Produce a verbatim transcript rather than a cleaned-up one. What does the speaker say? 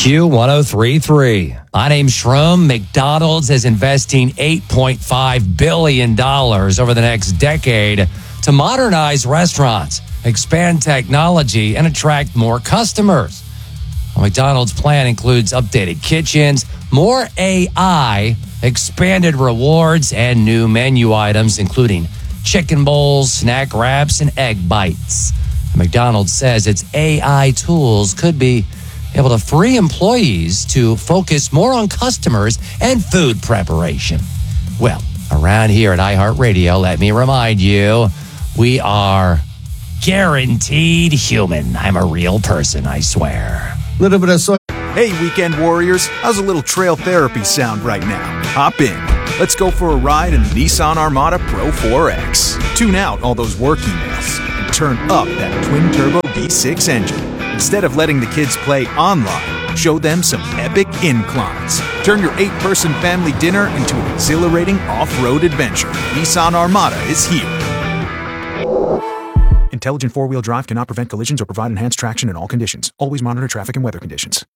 Q one oh three point three. My name's Shroom. McDonald's is investing eight point five billion dollars over the next decade to modernize restaurants, expand technology, and attract more customers. Well, McDonald's plan includes updated kitchens, more A I, expanded rewards, and new menu items, including chicken bowls, snack wraps, and egg bites. McDonald's says its A I tools could be able to free employees to focus more on customers and food preparation. Well, around here at iHeartRadio, let me remind you, we are guaranteed human. I'm a real person, I swear. A little bit of soy. Hey, weekend warriors, how's a little trail therapy sound right now? Hop in. Let's go for a ride in the Nissan Armada Pro four X. Tune out all those work emails and turn up that twin-turbo V six engine. Instead of letting the kids play online, show them some epic inclines. Turn your eight-person family dinner into an exhilarating off-road adventure. Nissan Armada is here. Intelligent four-wheel drive cannot prevent collisions or provide enhanced traction in all conditions. Always monitor traffic and weather conditions.